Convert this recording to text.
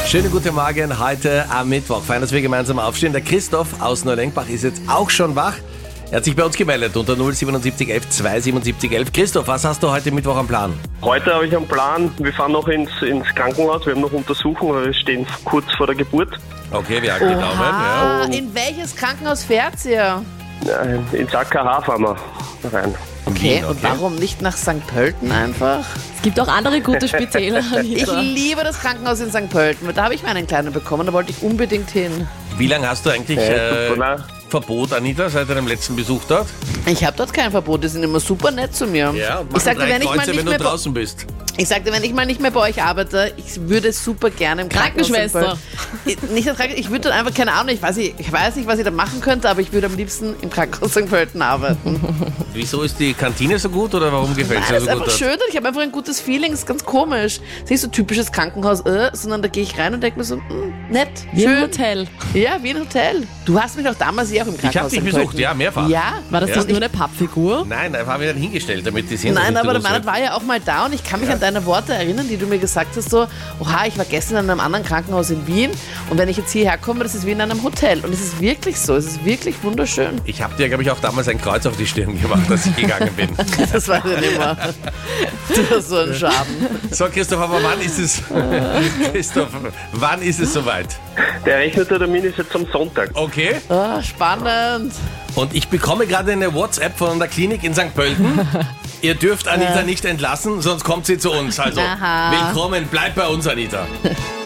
Schönen guten Morgen, heute am Mittwoch. Fein, dass wir gemeinsam aufstehen. Der Christoph aus Neulenkbach ist jetzt auch schon wach. Er hat sich bei uns gemeldet unter 077 11 277 11. Christoph, was hast du heute Mittwoch am Plan? Heute habe ich einen Plan. Wir fahren noch ins Krankenhaus. Wir haben noch Untersuchungen, weil wir stehen kurz vor der Geburt. Okay, wir halten die Daumen. Ja. In welches Krankenhaus fährt ihr? Ins AKH fahren wir rein. Okay, Wien, und warum nicht nach St. Pölten einfach? Es gibt auch andere gute Spitäler, Ich Anita. liebe das Krankenhaus in St. Pölten, weil da habe ich meinen Kleinen bekommen, da wollte ich unbedingt hin. Wie lange hast du eigentlich Verbot, Anita, seit deinem letzten Besuch dort? Ich habe dort kein Verbot, die sind immer super nett zu mir. und Ich sagte, machen wenn ich mal Kreuze, nicht wenn du mehr draußen bist. Ich sagte, wenn ich mal nicht mehr bei euch arbeite, ich würde super gerne im Krankenhaus Krankenschwester. Nicht als Krankenschwester, ich würde dann einfach, keine Ahnung, ich weiß nicht, was ich da machen könnte, aber ich würde am liebsten im Krankenhaus St. Pölten arbeiten. Wieso ist die Kantine so gut oder warum gefällt es Nein, dir das so ist gut einfach dort? schön und ich habe einfach ein gutes Feeling, das ist ganz komisch. Das ist nicht so typisches Krankenhaus, sondern da gehe ich rein und denke mir so, nett, Wie schön. im Hotel. Ja, wie ein Hotel. Du hast mich doch damals auch im Ich habe Krankenhaus dich St. besucht, Pölten. ja, mehrfach. Ja? War das Ja. nicht nur eine Pappfigur? Nein, da haben wir dann hingestellt, damit die sehen, Nein, dass aber der nicht Mann war ja auch mal da und ich kann mich an deine Worte erinnern, die du mir gesagt hast, so, oha, ich war gestern in einem anderen Krankenhaus in Wien und wenn ich jetzt hierher komme, das ist wie in einem Hotel. Und es ist wirklich so, es ist wirklich wunderschön. Ich habe dir, glaube ich, auch damals ein Kreuz auf die Stirn gemacht, als ich gegangen bin. Das war ja nicht mehr. Du hast so einen Schaden. So, Christoph, aber wann ist es? Christoph, wann ist es soweit? Der errechnete Termin ist jetzt am Sonntag. Okay. Ah, spannend. Und ich bekomme gerade eine WhatsApp von der Klinik in St. Pölten. Ihr dürft Anita nicht entlassen, sonst kommt sie zu uns. Also, Aha. willkommen, bleib bei uns, Anita.